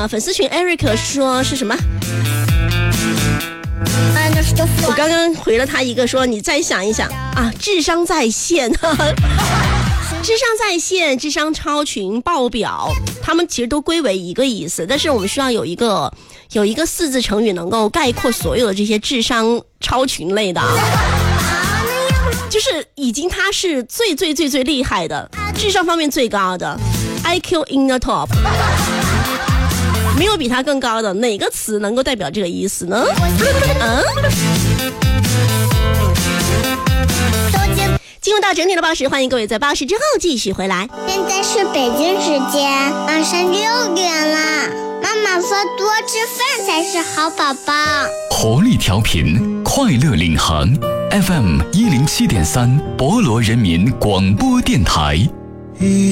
粉丝群 Eric 说是什么？我刚刚回了他一个说，你再想一想啊，智商在线，智商在线、智商超群、爆表，他们其实都归为一个意思，但是我们需要有一个四字成语能够概括所有的这些智商超群类的，就是已经他是最厉害的，智商方面最高的 IQ in the top， 没有比他更高的，哪个词能够代表这个意思呢？进入到整体的报时，欢迎各位在报时之后继续回来。 现在是北京时间晚上6点了，妈妈说多吃饭才是好宝宝。 活力调频，快乐领航 FM 107.3，博罗人民广播电台。 一